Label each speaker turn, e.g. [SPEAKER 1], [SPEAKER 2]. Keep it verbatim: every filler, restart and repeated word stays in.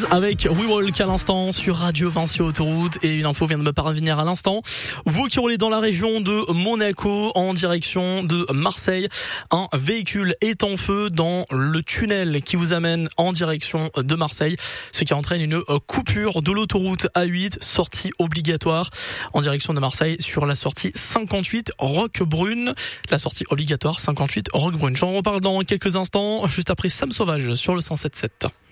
[SPEAKER 1] avec We Walk à l'instant sur Radio Vinci Autoroute et une info vient de me parvenir à l'instant. Vous qui roulez dans la région de Monaco en direction de Marseille, un véhicule est en feu dans le tunnel qui vous amène en direction de Marseille, ce qui entraîne une coupure de l'autoroute A huit, sortie obligatoire en direction de Marseille sur la sortie cinquante-huit Roquebrune, la sortie obligatoire cinquante-huit Roquebrune. J'en reparle dans quelques instants, juste après Sam Sauvage sur le cent sept sept.